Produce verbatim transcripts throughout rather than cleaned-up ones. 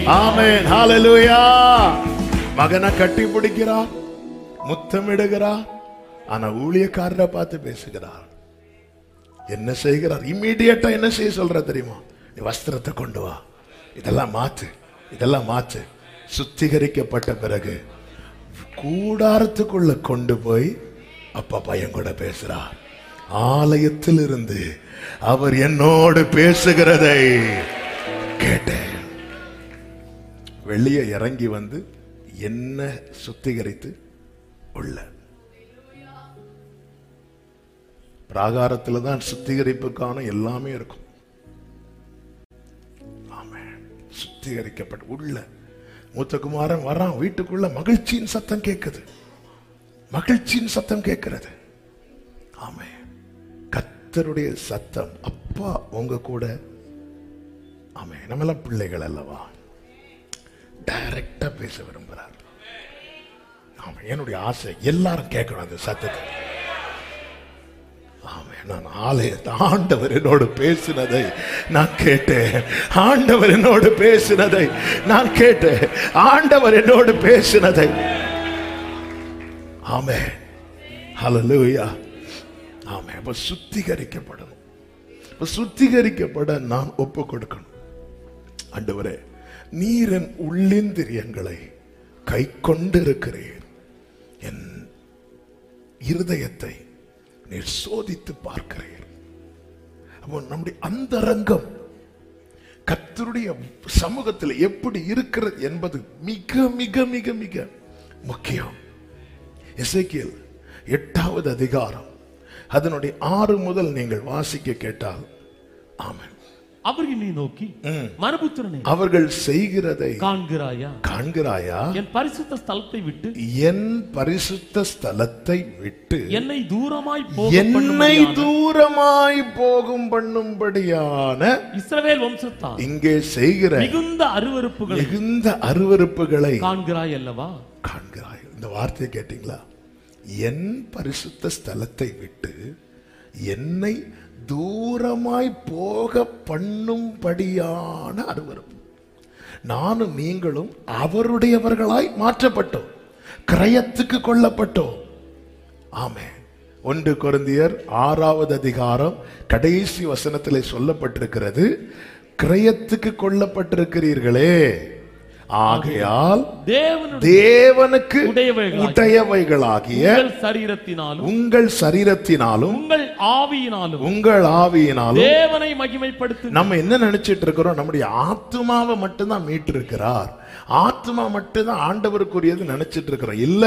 ஆமென். ஹalleluya. மகனை கட்டி பிடிக்கிறார், முத்தமிடுகிறார். ஆனா ஊழியக்காரரை பார்த்து பேசுகிறார். என்ன செய்கிறார்? இம்மீடியட்டா என்ன செய்ய சொல்ற தெரியுமா? நீ வஸ்திரத்தை கொண்டு வா, இதெல்லாம் மாத்து, இதெல்லாம் மாத்து. சுத்திகரிக்கப்பட்ட பிறகு கூடாரத்துக்குள்ள கொண்டு போய் அப்பா பையன் கூட பேசுறார். ஆலயத்தில் இருந்து அவர் என்னோடு பேசுகிறதை கேட்டேன். வெளியே இறங்கி வந்து என்ன சுத்திகரித்து உள்ள பிராகாரத்தில் தான் சுத்திகரிப்புக்கான எல்லாமே இருக்கும். ஆமென். சுத்திகரிக்கப்பட்ட உள்ள மூத்த குமாரன் வரான். வீட்டுக்குள்ள மகிழ்ச்சியின் சத்தம் கேட்குது, மகிழ்ச்சியின் சத்தம் கேட்கிறது. ஆமென். கர்த்தருடைய சத்தம். அப்பா உங்க கூட. ஆமென். நம்மெல்லாம் பிள்ளைகள் அல்லவா, டைரக்டா பேச விரும்புறார். ஆமென். என்னுடைய ஆசை எல்லாரும் கேட்கணும் அந்த சத்தத்தை. ஆமென். நான் ஆலயத்தை ஆண்டவர் என்னோடு பேசினதை நான் கேட்டேன். ஆண்டவர் என்னோடு பேசினதை நான் கேட்டேன். ஆண்டவர் என்னோடு பேசினதை. ஆமென். ஹல்லேலூயா. ஆமென். அப்ப சுத்திகரிக்கப்படணும். அப்ப சுத்திகரிக்கப்பட நான் ஒப்பு கொடுக்கணும். ஆண்டவரே, நீர் என் உள்ளிந்திரியங்களை கை கொண்டிருக்கிறீர். என் இருதயத்தை நீர் சோதித்து பார்க்கிறீர். அப்போ நம்முடைய அந்தரங்கம் கர்த்தருடைய சமூகத்தில் எப்படி இருக்கிறது என்பது மிக மிக மிக மிக முக்கியம். எசேக்கியேல் எட்டாவது அதிகாரம் அதனுடைய ஆறு முதல் நீங்கள் வாசிக்க கேட்டால், ஆமென், அவர்களை நோக்கி, மனுபுத்திரனே, அவர்கள் செய்கிறதை காண்கிறாயா காண்கிறாயா என் பரிசுத்த ஸ்தலத்தை விட்டு என் பரிசுத்த ஸ்தலத்தை விட்டு என்னை தூரமாய் என்னை தூரமாய் போகும் பண்ணும்படியான இஸ்ரவேல் வம்சத்தார் இங்கே செய்கிற மிகுந்த அருவருப்புகளை மிகுந்த அருவருப்புகளை காண்கிறாய் அல்லவா. காண்கிறாய். இந்த வார்த்தையை கேட்டீங்களா? என் பரிசுத்த ஸ்தலத்தை விட்டு என்னை தூரமாய் போக பண்ணும்படியான அருவருப்பு. நானும் நீங்களும் அவருடையவர்களாய் மாற்றப்பட்டோம், கிரயத்துக்கு கொள்ளப்பட்டோம். ஆமென். ஒன்று கொரிந்தியர் ஆறாவது அதிகாரம் கடைசி வசனத்திலே சொல்லப்பட்டிருக்கிறது, கிரயத்துக்கு கொள்ளப்பட்டிருக்கிறீர்களே, ஆகையால் தேவனுக்கு உடையவைகளாகிய சரீரத்தினாலும் உங்கள் சரீரத்தினாலும் உங்கள் ஆவியினாலும் உங்கள் ஆவியினாலும் தேவனை மகிமைப்படுத்து. நம்ம என்ன நினைச்சிட்டு இருக்கிறோம்? நம்முடைய ஆத்துமாவை மட்டும்தான் மீட்டு இருக்கிறார், ஆத்துமா மட்டும்தான் ஆண்டவருக்குரியது நினைச்சிட்டு இருக்கிறோம். இல்ல,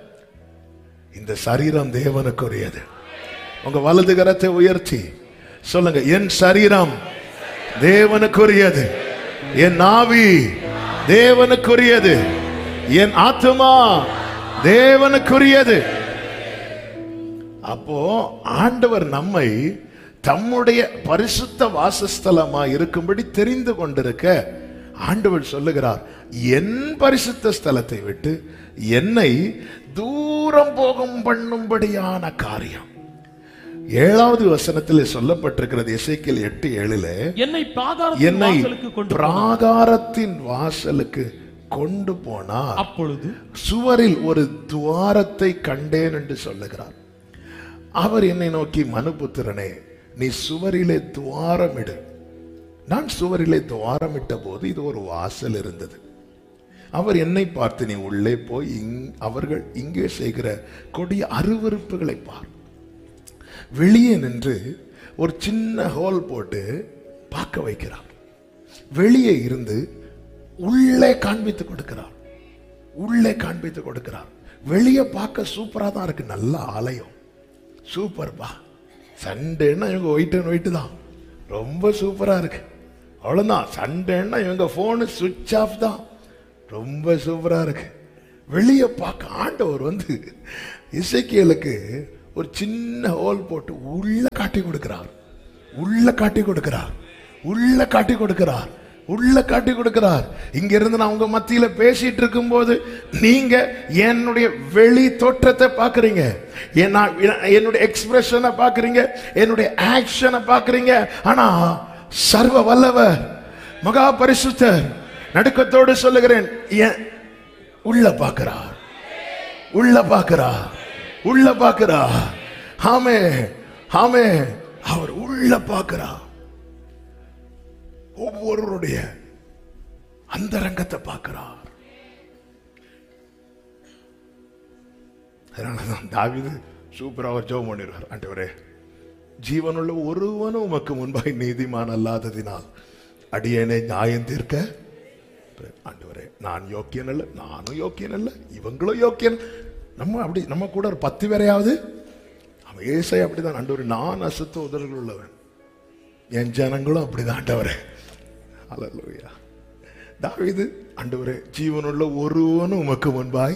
இந்த சரீரம் தேவனுக்குரியது. உங்க வலது கரத்தை உயர்த்தி சொல்லுங்க, என் சரீரம் தேவனுக்குரியது, என் ஆவி தேவனுக்குரியது, என் ஆத்துமா தேவனுக்குரியது. அப்போ ஆண்டவர் நம்மை தம்முடைய பரிசுத்த வாசஸ்தலமா இருக்கும்படி தெரிந்து கொண்டிருக்க ஆண்டவர் சொல்லுகிறார், என் பரிசுத்த ஸ்தலத்தை விட்டு என்னை தூரம் போகும் பண்ணும்படியான காரியம். ஏழாவது வசனத்தில் சொல்லப்பட்டிருக்கிறது, எசேக்கியேல் எட்டு ஏழுல, என்னை பிராகாரத்தின் வாசலுக்கு கொண்டு போனார், அப்பொழுது சுவரில் ஒரு துவாரத்தை கண்டேன் என்று சொல்லுகிறார். அவர் என்னை நோக்கி, மனுபுத்திரனே, நீ சுவரிலே துவாரமிடு. நான் சுவரிலே துவாரமிட்ட போது இது ஒரு வாசல் இருந்தது. அவர் என்னை பார்த்து, நீ உள்ளே போய் அவர்கள் இங்கே செய்கிற கொடிய அருவருப்புகளை பார். வெளியே நின்று ஒரு சின்ன ஹோல் போட்டு பார்க்க வைக்கிறார். வெளியே இருந்து உள்ளே காண்பித்து கொடுக்கிறார், உள்ளே காண்பித்து கொடுக்கிறார். வெளியே பார்க்க சூப்பரா தான் இருக்கு, நல்ல ஆலயம், சூப்பர் பா. சண்டேன்னா இவங்க ஒயிட் அண்ட் ஒயிட் தான், ரொம்ப சூப்பரா இருக்கு. அவ்வளவுதான். சண்டேன்னா இவங்க போனு சுவிட்ச் ஆஃப் தான், ரொம்ப சூப்பரா இருக்கு. வெளியே பார்க்க ஆண்டவர் வந்து எசேக்கியேலுக்கு ஒரு சின்ன ஹோல் போட்டு உள்ள காட்டி கொடுக்கிறார், உள்ள காட்டி கொடுக்கிறார், உள்ள காட்டி கொடுக்கிறார், உள்ள காட்டி கொடுக்கிறார். இங்க இருந்து நான் உங்க மத்தியில பேசிட்டு இருக்கும் போது நீங்க என்னுடைய வெளி தோற்றத்தை பாக்குறீங்க, என்னுடைய எக்ஸ்பிரஷனை பாக்குறீங்க, என்னுடைய ஆக்ஷனை பாக்குறீங்க. ஆனா சர்வ வல்லவர், மகா பரிசுத்தர், நடுக்கத்தோடு சொல்லுகிறேன், உள்ள பார்க்கிறார், உள்ள பார்க்கிறார், உள்ள பார்க்கிறார். ஆமே ஆமே, அவர் உள்ள பார்க்கிறார். ஒவ்வொருவருடைய அந்தரங்கத்தை பார்க்கிறார். அதனாலதான் தாவீது சூப்பரா அவர் ஜெபம் பண்ணிடுவார். ஆண்டவரே, ஜீவனுள்ள ஒருவனும் உமக்கு முன்பாய் நீதிமான் அல்லாததினால் அடியேனை நியாயம் தீர்க்க. ஆண்டவரே, நான் யோக்கியன் அல்ல, நானும் யோக்கியன் அல்ல, இவங்களும் யோக்கியன். நம்ம அப்படி நம்ம கூட ஒரு பத்து பேரையாவது அவன் ஏசாய் அப்படிதான். ஆண்டவரே, நான் அசுத்த உதல்கள் உள்ளவன், என் ஜனங்களும் அப்படிதான். ஆண்டவரே, அல்லேலூயா. தாவீது, ஆண்டவரே, ஜீவனுள்ள ஒருவனும் உமக்கு முன்பாய்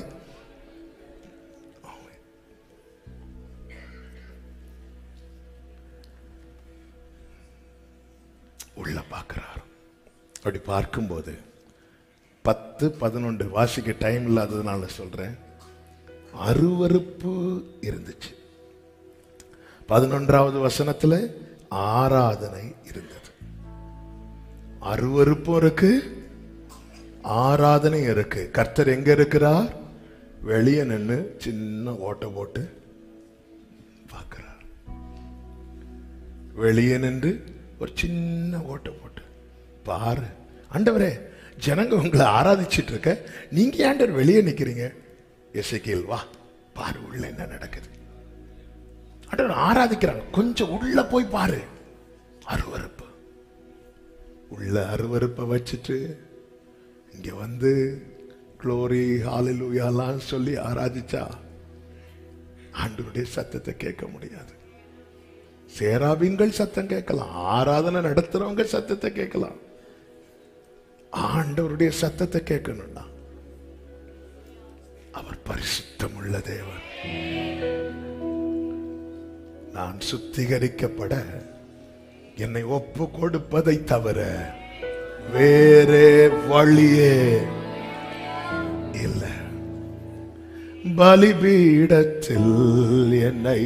உள்ள பார்க்கிறார். அப்படி பார்க்கும்போது பத்து பதினொன்று வாசிக்க டைம் இல்லாததுனால சொல்றேன், அருவருப்பு இருந்துச்சு. பதினொன்றாவது வசனத்துல ஆராதனை இருந்தது. அருவருப்பும் இருக்கு, ஆராதனை இருக்கு. கர்த்தர் எங்க இருக்கிறார்? வெளியே நின்று சின்ன ஓட்ட போட்டு பார்க்கிறார். வெளியே நின்று ஒரு சின்ன ஓட்ட போட்டு பாரு. ஆண்டவரே, ஜனங்க உங்களை ஆராதிச்சிட்டு இருக்க, நீங்க ஆண்டவர் வெளியே நிக்கிறீங்க. எசேக்கியேல், வா பாரு உள்ள என்ன நடக்குது. ஆண்டவர் ஆராதிக்கிறாங்க, கொஞ்சம் உள்ள போய் பாரு. அருவருப்பு, உள்ள அருவருப்பை வச்சுட்டு இங்க வந்து க்ளோரி ஹalleluyaலாம் சொல்லி ஆராதிச்சா ஆண்டவருடைய சத்தத்தை கேட்க முடியாது. சேராபீன்கள் சத்தம் கேட்கலாம், ஆராதனை நடத்துறவங்க சத்தத்தை கேட்கலாம். ஆண்டவருடைய சத்தத்தை கேட்கணும்னா அவர் பரிசுத்தம் உள்ள தேவன். நான் சுத்திகரிக்கப்பட என்னை ஒப்பு கொடுப்பதை தவிர வேறே வழியே இல்லை. பலிபீடத்தில் என்னை,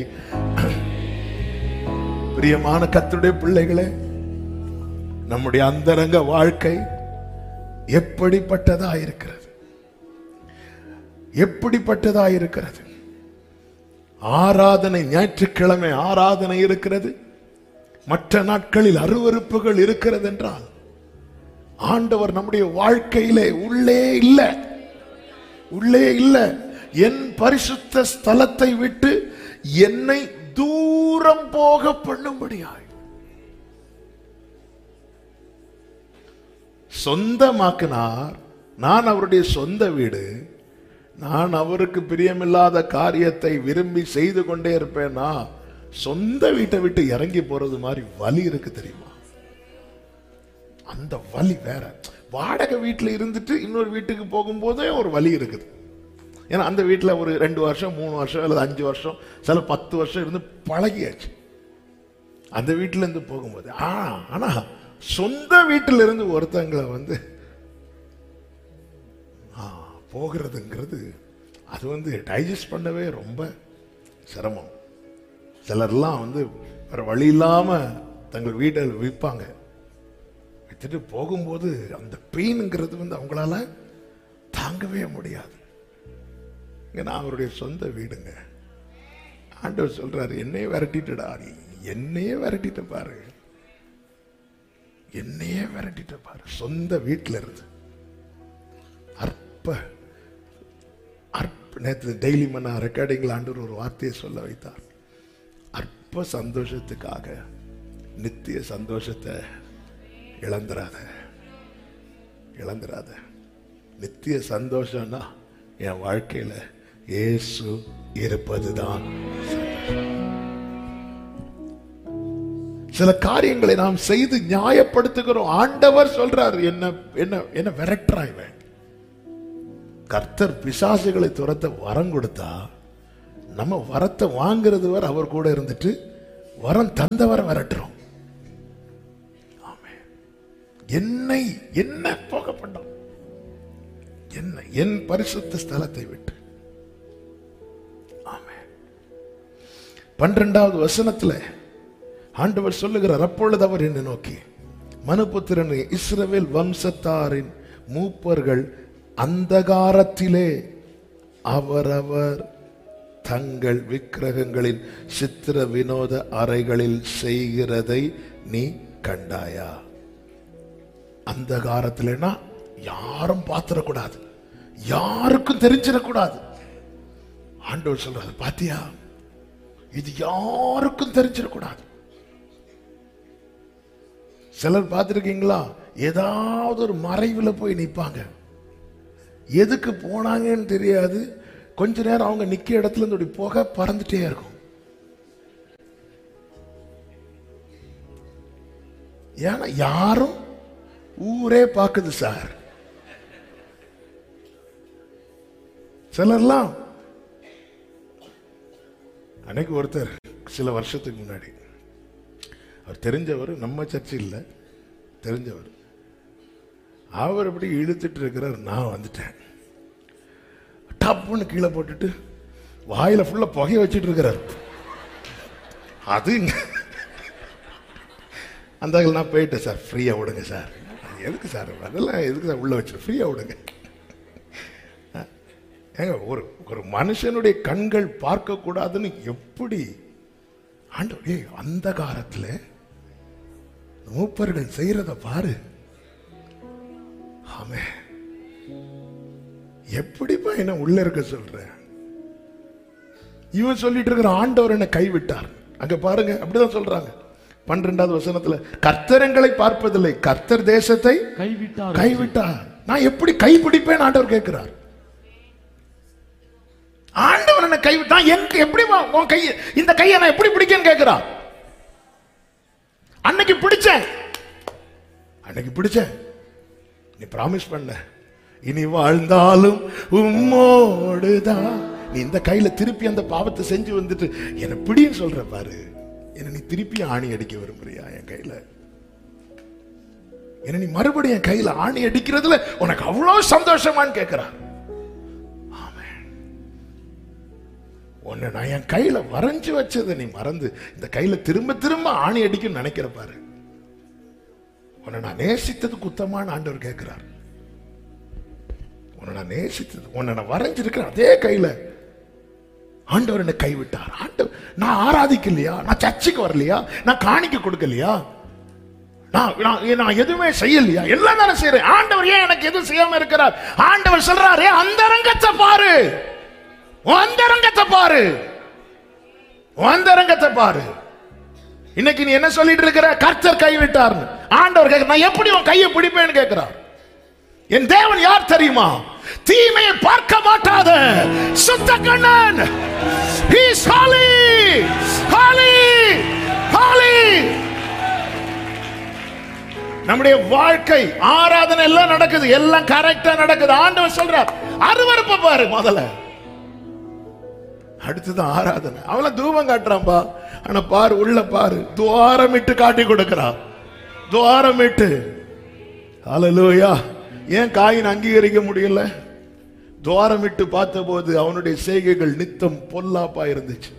பிரியமான கர்த்தருடைய பிள்ளைகளே, நம்முடைய அந்தரங்க வாழ்க்கை எப்படிப்பட்டதா இருக்கிறது? எப்படிப்பட்டதா இருக்கிறது? ஆராதனை, ஞாயிற்றுக்கிழமை ஆராதனை இருக்கிறது, மற்ற நாட்களில் அருவருப்புகள் இருக்கிறது என்றால் ஆண்டவர் நம்முடைய வாழ்க்கையிலே உள்ளே இல்லை, உள்ளே இல்லை. என் பரிசுத்த ஸ்தலத்தை விட்டு என்னை தூரம் போக பண்ணும்படியாய் சொந்தமாக்கினார். நான் அவருடைய சொந்த வீடு. நான் அவருக்கு பிரியமில்லாத காரியத்தை விரும்பி செய்து கொண்டே இருப்பேனா? சொந்த வீட்டை விட்டு இறங்கி போறது மாதிரி வலி இருக்கு தெரியுமா? அந்த வலி வேற. வாடகை வீட்டில் இருந்துட்டு இன்னொரு வீட்டுக்கு போகும்போதே ஒரு வலி இருக்குது. ஏன்னா அந்த வீட்டில் ஒரு ரெண்டு வருஷம் மூணு வருஷம் அல்லது அஞ்சு வருஷம் சில பத்து வருஷம் இருந்து பழகியாச்சு. அந்த வீட்டில இருந்து போகும்போது ஆ ஆனா சொந்த வீட்டில இருந்து ஒருத்தங்களை வந்து போகிறதுங்கிறது அது வந்து டைஜஸ்ட் பண்ணவே ரொம்ப சிரமம். சிலர்லாம் வந்து வேற வழி இல்லாம தங்கள் வீட்டை விற்பாங்க. வித்துட்டு போகும்போது அந்த பெயின்ங்கிறது வந்து அவங்களால தாங்கவே முடியாது. நான் அவருடைய சொந்த வீடுங்க. ஆண்டவர் சொல்றாரு, என்னையே விரட்டிட்டுடா, நீ என்னையே விரட்டிட்டு பாரு, என்னையே விரட்டிட்டு பாரு. சொந்த வீட்டில இருந்து அற்ப அற்ப நேற்று டெய்லி மன்னா ரெக்கார்டிங்ல ஆண்டவர் ஒரு வார்த்தையை சொல்ல வைத்தார். அற்ப சந்தோஷத்துக்காக நித்திய சந்தோஷத்தை இழந்துராத, இழந்துராத. நித்திய சந்தோஷம்னா என் வாழ்க்கையில இயேசு இருப்பதுதான். சில காரியங்களை நாம் செய்து நியாயப்படுத்துகிறோம். ஆண்டவர் சொல்றார், என்ன என்ன என்ன விரட்டுறாய்வன். கர்த்தர் பிசாசுகளை துரத்த வரம் கொடுத்தா நம்ம வரத்தை வாங்கிறது வரை அவர் கூட இருந்துட்டு வரம் தந்தவரை விரட்டுறோம். என்னை என்ன போக பண்ணோம், என்ன என் பரிசுத்த ஸ்தலத்தை விட்டு. ஆமென். பன்னிரண்டாவது வசனத்துல ஆண்டவர் சொல்லுகிறார், அப்பொழுது அவர் என்னை நோக்கி, மனுபுத்திரனே, இஸ்ரவேல் வம்சத்தாரின் மூப்பர்கள் அந்தகாரத்திலே அவரவர் தங்கள் விக்கிரகங்களின் சித்திர வினோத அறைகளில் செய்கிறதை நீ கண்டாயா? அந்தகாரத்திலேனா யாரும் பார்த்திடக்கூடாது, யாருக்கும் தெரிஞ்சிடக்கூடாது. ஆண்டவர் சொல்றாரு, பாத்தியா, இது யாருக்கும் தெரிஞ்சிடக்கூடாது. சிலர் பார்த்திருக்கீங்களா, ஏதாவது ஒரு மறைவுல போய் நிற்பாங்க, எதுக்கு போனாங்கன்னு தெரியாது. கொஞ்ச நேரம் அவங்க நிக்க இடத்துல இருந்து புகை பறந்துட்டே இருக்கும். ஏன்னா யாரும் ஊரே பார்க்குது சார். சிலர்லாம் அன்னைக்கு ஒருத்தர் சில வருஷத்துக்கு முன்னாடி, அவர் தெரிஞ்சவர், நம்ம சர்ச்சு இல்லை, தெரிஞ்சவர், அவர் எப்படி இழுத்துட்டு இருக்கிறார். நான் வந்துட்டேன், டப்புன்னு கீழே போட்டுட்டு வாயில ஃபுல்லா புகைய வச்சுட்டு இருக்கிறார். அது அந்த நான் போயிட்டேன், சார் ஃப்ரீயா விடுங்க சார். எதுக்கு சார் அதெல்லாம், எதுக்கு சார் உள்ள வச்சு ஃப்ரீயா விடுங்க. ஏங்க, ஒரு ஒரு மனுஷனுடைய கண்கள் பார்க்க கூடாதுன்னு எப்படி ஆண்டவரே அந்த காலத்துல மூப்பர்கள் செய்யறத பாரு. ஆமே, எப்படிப்பா என்ன உள்ள இருக்க சொல்ற? இவன் சொல்லிட்டு இருக்கிற ஆண்டவர் என்ன கைவிட்டார். அங்க பாருங்க, அப்படிதான் சொல்றாங்க பன்னிரெண்டாவது வசனத்துல, கர்த்தரங்களை பார்ப்பதில்லை, கர்த்தர் தேசத்தை கைவிட்டார் கைவிட்டார். நான் எப்படி கைப்பிடிப்பேன் ஆண்டவர் கேட்கிறார். ஆண்டவர் என்ன கைவிட்டா, எனக்கு எப்படி உன் கையை, இந்த கையை நான் எப்படி பிடிக்கன்னு கேட்கிறார். அன்னைக்கு பிடிச்சேன், அன்னைக்கு பிடிச்சேன், நீ பிராமிஸ் பண்ண, இனி வாழ்ந்தாலும் உம்மோடுதான். நீ இந்த கையில திருப்பி அந்த பாவத்தை செஞ்சு வந்துட்டு என்ன பிடின்னு சொல்ற பாரு. என்ன நீ திருப்பி ஆணி அடிக்க விரும்புறியா என் கையில? என்ன நீ மறுபடியும் என் கையில ஆணி அடிக்கிறதுல உனக்கு அவ்வளவு சந்தோஷமான்னு கேட்கிறார். உன்னை நான் என் கையில வரைஞ்சு வச்சதை நீ மறந்து இந்த கையில திரும்ப திரும்ப ஆணி அடிக்கும் நினைக்கிற பாரு. உன்னை நான் நேசித்தது குத்தமான ஆண்டவர் கேட்கிறார். உன்னை நான் நேசித்தது, உன்னை நான் வரைஞ்சிருக்கிறேன் அதே கையில ஆண்டவர் என்னை கைவிட்டார். ஆண்டவர், நான் ஆராதிக்கலையா, நான் சர்ச்சுக்கு வரலையா, நான் காணிக்க கொடுக்கலையா, நான் நான் எதுவுமே செய்யலையா, எல்லாம் நான் செய்யறேன். ஆண்டவர் ஏன் எனக்கு எதுவும் செய்யாம இருக்கிறார்? ஆண்டவர் சொல்றாரு, அந்த ரங்கத்தை பாரு, அந்த ரங்கத்தை பாரு, அந்த ரங்கத்தை பாரு. இன்னைக்கு நீ என்ன சொல்லிட்டு இருக்கிற? கர்த்தர் கைவிட்டார். ஆண்டவர் கேட்க, நான் எப்படி உன் கையை பிடிப்பேன்னு கேட்கிறார். என் தேவன் யார் தெரியுமா? தீமையை பார்க்க மாட்டாத சுத்த Kannan. He is holy, holy, holy. நம்முடைய வாழ்க்கை ஆராதனை எல்லாம் நடக்குது, எல்லாம் கரெக்டா நடக்குது. ஆண்டவர் சொல்றார், அருவருப்பை பாரு முதல்ல, அடுத்ததான் ஆராதனை. அவளை தூபம் காட்டுறான்பா, ஆனா பாரு உள்ள பாரு, துவாரமிட்டு காட்டி கொடுக்கிறான், துவாரமிட்டு. ஹல்லேலூயா. ஏன் காயின் அங்கீகரிக்க முடியல? துவாரமிட்டு பார்த்த போது அவனுடைய செய்கைகள் நித்தம் பொல்லாப்பா இருந்துச்சு.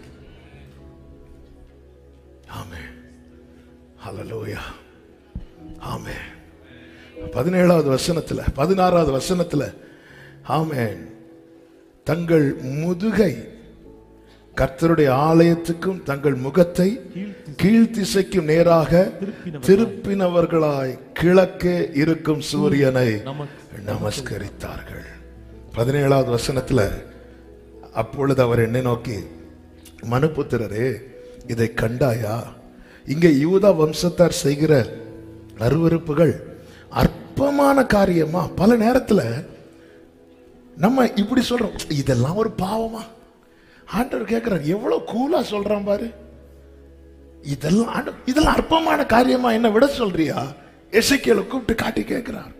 ஆமென், ஹல்லேலூயா, ஆமென். பதினேழாவது வசனத்துல, பதினாறாவது வசனத்துல, ஆமென், தங்கள் முதுகை கர்த்தருடைய ஆலயத்துக்கும் தங்கள் முகத்தை கீழ்த்திசைக்கும் நேராக திருப்பினவர்களாய் கிழக்கே இருக்கும் சூரியனை நமஸ்கரித்தார்கள். பதினேழாவது வசனத்துல, அப்பொழுது அவர் என்னை நோக்கி, மனுபுத்திரரே, இதை கண்டாயா? இங்கே யூதா வம்சத்தார் செய்கிற அருவருப்புகள் அற்பமான காரியமா? பல நேரத்துல நம்ம இப்படி சொல்றோம், இதெல்லாம் ஒரு பாவமா? ஆண்டவர் கேட்கிறார், எவ்வளவு கூலா சொல்றான் பாரு. இதெல்லாம் இதெல்லாம் அற்பமான காரியமா என்ன விட சொல்றியா? எசேக்கியேலை கூப்பிட்டு காட்டி கேட்கிறார்.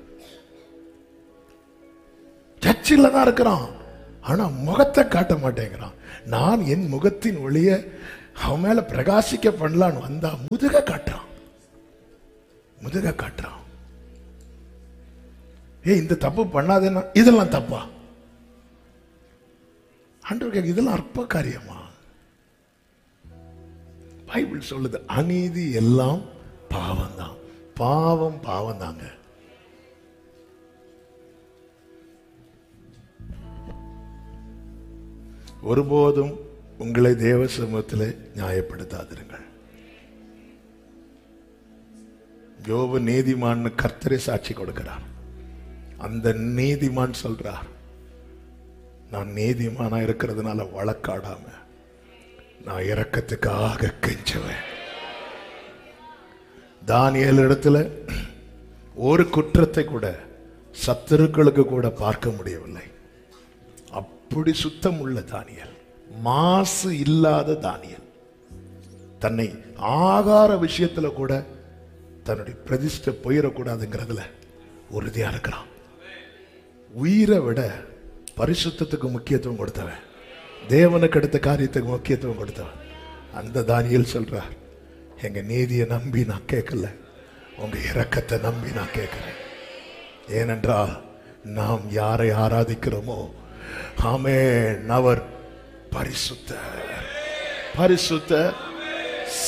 சர்ச்சில் தான் இருக்கிறான், ஆனா முகத்தை காட்ட மாட்டேங்கிறான். நான் என் முகத்தின் ஒளிய அவன் மேல பிரகாசிக்க பண்ணலான்னு வந்தா முதுக காட்டுறான், முதுக காட்டுறான். ஏ, இந்த தப்பு பண்ணாதேன்னா இதெல்லாம் தப்பா? ஆண்டவர் கேட்க, இதெல்லாம் அற்ப காரியமா? பைபிள் சொல்லுது, அநீதி எல்லாம் பாவம் தான். பாவம் பாவம் தாங்க. ஒருபோதும் உங்களை தேவ சமூகத்தில் நியாயப்படுத்தாதிருங்கள். யோபு நீதிமான் கர்த்தரை சாட்சி கொடுக்கிறார். அந்த நீதிமான் சொல்றார், நான் நீதிமானா இருக்கிறதுனால வழக்காடாம நான் இரக்கத்துக்காக கெஞ்சுவேன். தானியேல் இடத்துல ஒரு குற்றத்தை கூட சத்துருக்களுக்கு கூட பார்க்க முடியவில்லை. அப்படி சுத்தம் உள்ள தானியேல், மாசு இல்லாத தானியேல், தன்னை ஆகார விஷயத்துல கூட தன்னுடைய பிரதிஷ்டை போயிடக்கூடாதுங்கிறதுல உறுதியா இருக்கிறான். உயிரை விட பரிசுத்தத்துக்கு முக்கியத்துவம் கொடுத்தவன், தேவனுக்கு அடுத்த காரியத்துக்கு முக்கியத்துவம் கொடுத்தவன் அந்த தானியேல் சொல்றார், எங்க நீதியை நம்பி நான் கேட்கல, உங்க இரக்கத்தை நம்பி நான் கேட்கிறேன். ஏனென்றால் நாம் யாரை ஆராதிக்கிறோமோ ஆமென், அவர் பரிசுத்தர், பரிசுத்தர்.